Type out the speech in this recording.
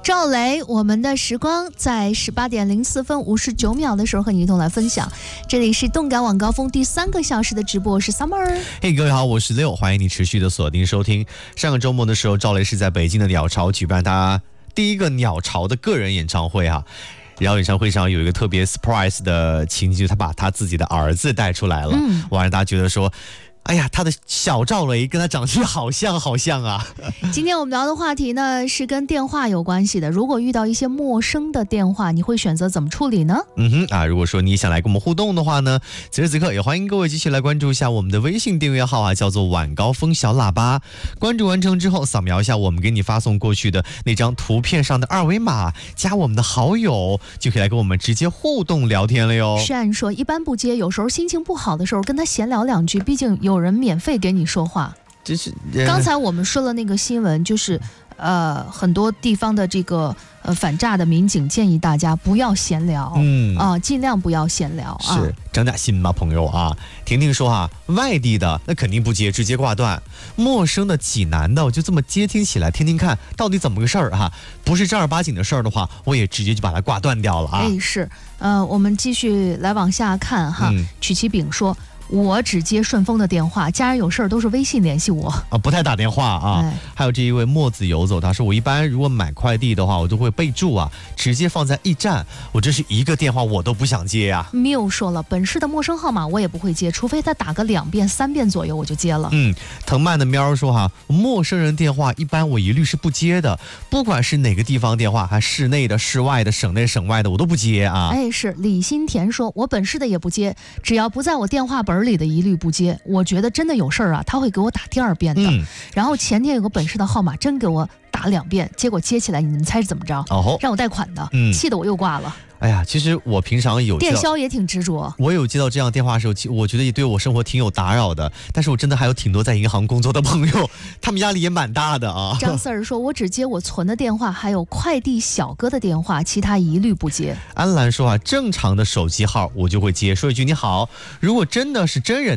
赵雷，我们的时光在18点04分59秒的时候和你一同来分享。这里是动感晚高峰第3个小时的直播，我是 Summer。 嘿，各位好，我是6，欢迎你持续的锁定收听。上个周末的时候，赵雷是在北京的鸟巢举办他第一个鸟巢的个人演唱会哈。然后演唱会上有一个特别 surprise 的情景，就是他把他自己的儿子带出来了，我让大家觉得说，哎呀，他的小赵雷跟他长得好像啊。 今天我们聊的话题呢是跟电话有关系的。如果遇到一些陌生的电话，你会选择怎么处理呢？ 如果说你想来跟我们互动的话呢，此时此刻也欢迎各位继续来关注一下我们的微信订阅号啊，叫做晚高峰小喇叭。关注完成之后，扫描一下我们给你发送过去的那张图片上的二维码，加我们的好友，就可以来跟我们直接互动聊天了哟。 善说一般不接，有时候心情不好的时候跟他闲聊两句，毕竟有人免费给你说话。刚才我们说了那个新闻，就是很多地方的这个反诈的民警建议大家不要闲聊，尽量不要闲聊啊。 是长点心吧，朋友啊。婷婷说啊，外地的那肯定不接，直接挂断；陌生的、济南的，我就这么接听起来，听听看到底怎么个事儿哈。不是正儿八经的事儿的话，我也直接就把它挂断掉了啊。 是，我们继续来往下看哈。曲奇饼说，我只接顺丰的电话，家人有事儿都是微信联系我啊，不太打电话啊。还有这一位墨子游走，他说我一般如果买快递的话，我都会备注啊，直接放在驿站，我这是一个电话我都不想接啊。 缪说了，本市的陌生号码我也不会接，除非他打个2遍3遍左右我就接了。 藤蔓的喵说哈，陌生人电话一般我一律是不接的，不管是哪个地方电话，还室内的、室外的、省内省外的，我都不接啊。 是李新田说，我本市的也不接，只要不在我电话本里的一律不接。我觉得真的有事儿啊，他会给我打第2遍的。然后前天有个本市的号码真给我打2遍，结果接起来，你们猜是怎么着？让我贷款的，气得我又挂了。 哎呀，其实我平常有电销也挺执着。 我有接到这样电话的时候，我觉得也对我生活挺有打扰的。但是我真的还有挺多在银行工作的朋友，他们压力也蛮大的啊。 张 Sir 说，我只接我存的电话，还有快递小哥的电话，其他一律不接。 安兰说啊，正常的手机号我就会接，说一句你好。如果真的是真人